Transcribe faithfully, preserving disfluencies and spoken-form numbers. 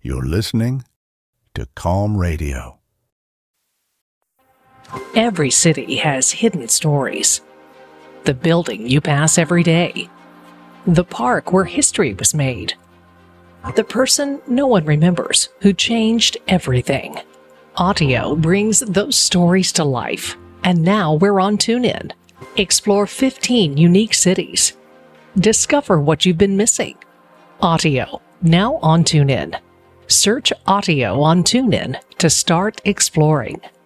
You're listening to Calm Radio. Every city has hidden stories. The building you pass every day. The park where history was made. The person no one remembers who changed everything. Audio brings those stories to life. And now we're on TuneIn. Explore fifteen unique cities. Discover what you've been missing. Audio, now on TuneIn. Search Audio on TuneIn to start exploring.